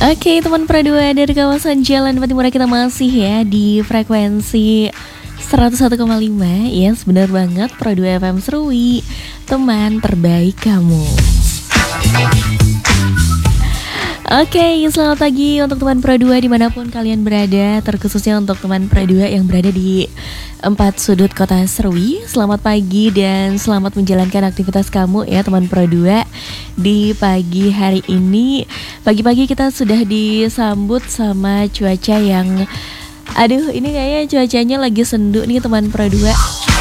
Oke, teman Pro 2 dari kawasan Jalan Patimura, kita masih ya di frekuensi 101,5. Yes, benar banget, Pro 2 FM Serui, teman terbaik kamu. Oke, selamat pagi untuk teman Pro 2 dimanapun kalian berada, terkhususnya untuk teman Pro 2 yang berada di 4 sudut kota Serui. Selamat pagi dan selamat menjalankan aktivitas kamu ya teman Pro 2 di pagi hari ini. Pagi-pagi kita sudah disambut sama cuaca yang, aduh, ini kayaknya cuacanya lagi sendu nih teman Pro 2.